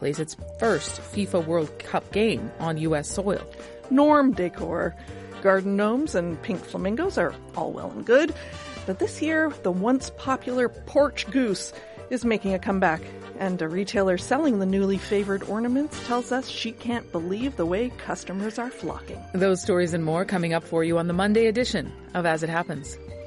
plays its first FIFA World Cup game on U.S. soil. Norm decor. Garden gnomes and pink flamingos are all well and good, but this year the once popular porch goose is making a comeback, and a retailer selling the newly favored ornaments tells us she can't believe the way customers are flocking. Those stories and more coming up for you on the Monday edition of As It Happens.